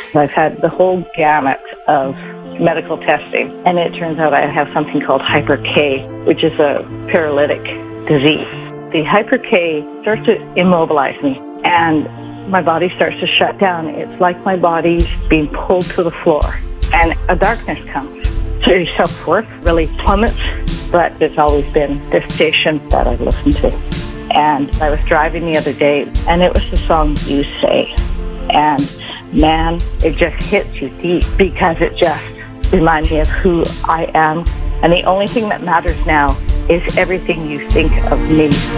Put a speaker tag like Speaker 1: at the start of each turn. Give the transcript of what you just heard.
Speaker 1: I've had the whole gamut of medical testing, and it turns out I have something called hyper-K, which is a paralytic disease. The hyper-K starts to immobilize me, and my body starts to shut down. It's like my body's being pulled to the floor, and a darkness comes. So your self-worth really plummets, but it's always been this station that I've listened to. And I was driving the other day, and it was the song You Say. And man, it just hits you deep because it just reminds me of who I am. And the only thing that matters now is everything you think of me.